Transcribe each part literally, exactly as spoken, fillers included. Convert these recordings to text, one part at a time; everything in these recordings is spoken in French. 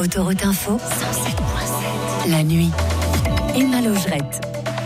Autoroute Info, cent sept virgule sept. La nuit. Emma Logerette.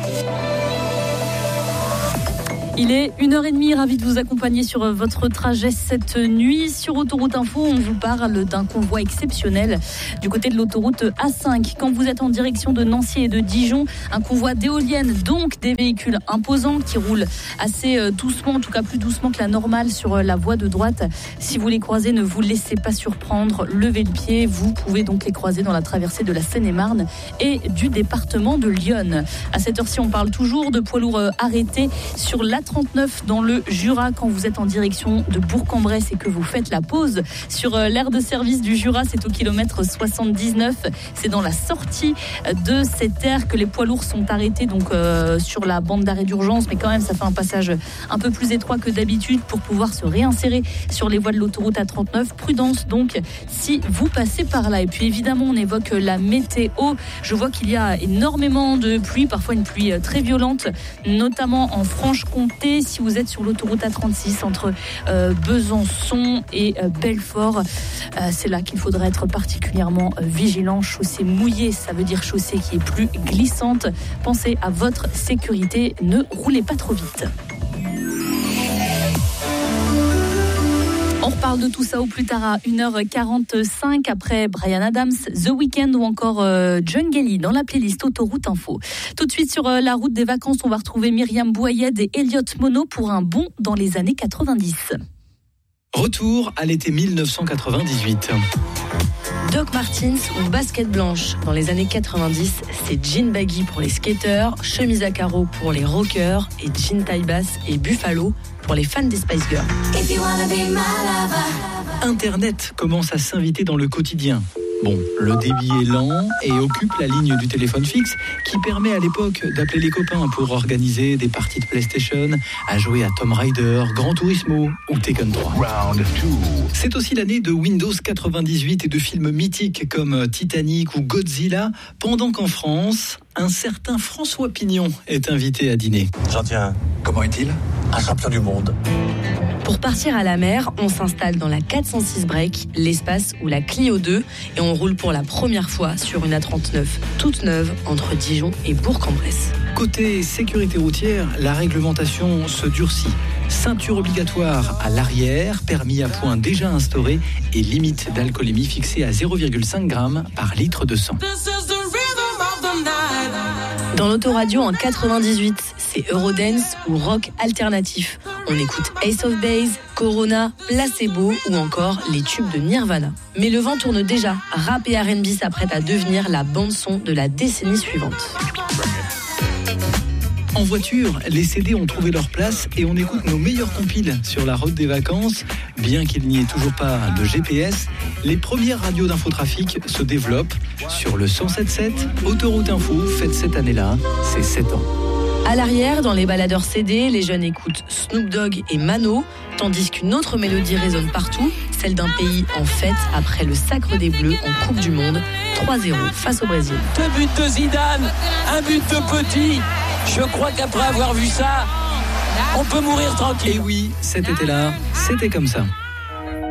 Il est une heure trente, ravi de vous accompagner sur votre trajet cette nuit. Sur Autoroute Info, on vous parle d'un convoi exceptionnel du côté de l'autoroute A cinq. Quand vous êtes en direction de Nancy et de Dijon, un convoi d'éoliennes, donc des véhicules imposants qui roulent assez doucement, en tout cas plus doucement que la normale sur la voie de droite. Si vous les croisez, ne vous laissez pas surprendre, levez le pied. Vous pouvez donc les croiser dans la traversée de la Seine-et-Marne et du département de l'Yonne. À cette heure-ci, on parle toujours de poids lourds arrêtés sur la trente-neuf dans le Jura quand vous êtes en direction de Bourg-en-Bresse et que vous faites la pause sur l'aire de service du Jura. C'est au kilomètre soixante-dix-neuf. C'est dans la sortie de cette aire que les poids lourds sont arrêtés, donc euh, sur la bande d'arrêt d'urgence, mais quand même ça fait un passage un peu plus étroit que d'habitude pour pouvoir se réinsérer sur les voies de l'autoroute A trente-neuf. Prudence donc si vous passez par là. Et puis évidemment on évoque la météo. Je vois qu'il y a énormément de pluie, parfois une pluie très violente, notamment en Franche-Comté. Si vous êtes sur l'autoroute A trente-six entre euh, Besançon et euh, Belfort, euh, c'est là qu'il faudra être particulièrement euh, vigilant. Chaussée mouillée, ça veut dire chaussée qui est plus glissante. Pensez à votre sécurité, ne roulez pas trop vite. On reparle de tout ça au plus tard à une heure quarante-cinq après Bryan Adams, The Weeknd ou encore euh, John Gelly dans la playlist Autoroute Info. Tout de suite sur euh, la route des vacances, on va retrouver Myriam Bouyed et Elliot Mono pour un bond dans les années quatre-vingt-dix. Retour à l'été dix-neuf cent quatre-vingt-dix-huit. Doc Martens ou basket blanche. Dans les années quatre-vingt-dix, c'est jean baggy pour les skateurs, chemise à carreaux pour les rockers et jean taille basse et buffalo pour les fans des Spice Girls. Internet commence à s'inviter dans le quotidien. Bon, le débit est lent et occupe la ligne du téléphone fixe qui permet à l'époque d'appeler les copains pour organiser des parties de PlayStation, à jouer à Tomb Raider, Gran Turismo ou Tekken trois. Round deux. C'est aussi l'année de Windows quatre-vingt-dix-huit et de films mythiques comme Titanic ou Godzilla, pendant qu'en France, un certain François Pignon est invité à dîner. J'en tiens. Comment est-il ? Un champion du monde. Pour partir à la mer, on s'installe dans la quatre cent six Break, l'espace ou la Clio deux et on roule pour la première fois sur une A trente-neuf toute neuve entre Dijon et Bourg-en-Bresse. Côté sécurité routière, la réglementation se durcit. Ceinture obligatoire à l'arrière, permis à points déjà instauré et limite d'alcoolémie fixée à zéro virgule cinq grammes par litre de sang. Dans l'autoradio en quatre-vingt-dix-huit, c'est Eurodance ou rock alternatif. On écoute Ace of Base, Corona, Placebo ou encore les tubes de Nirvana. Mais le vent tourne déjà. Rap et R and B s'apprêtent à devenir la bande-son de la décennie suivante. En voiture, les C D ont trouvé leur place et on écoute nos meilleurs compiles sur la route des vacances. Bien qu'il n'y ait toujours pas de G P S, les premières radios d'infotrafic se développent. Sur le cent sept virgule sept, Autoroute Info fête cette année-là ses sept ans. À l'arrière, dans les baladeurs C D, les jeunes écoutent Snoop Dogg et Mano, tandis qu'une autre mélodie résonne partout, celle d'un pays en fête après le sacre des Bleus en Coupe du Monde, trois zéro face au Brésil. Deux buts de Zidane, un but de Petit. Je crois qu'après avoir vu ça, on peut mourir tranquille. Et oui, cet été-là, c'était comme ça.